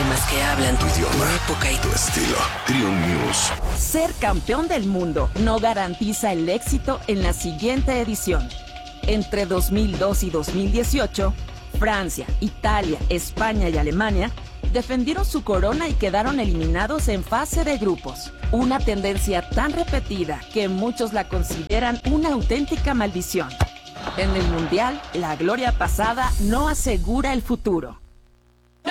Temas que hablan tu idioma, tu época y tu estilo. Triun News. Ser campeón del mundo no garantiza el éxito en la siguiente edición. Entre 2002 y 2018, Francia, Italia, España y Alemania defendieron su corona y quedaron eliminados en fase de grupos. Una tendencia tan repetida que muchos la consideran una auténtica maldición. En el Mundial, la gloria pasada no asegura el futuro.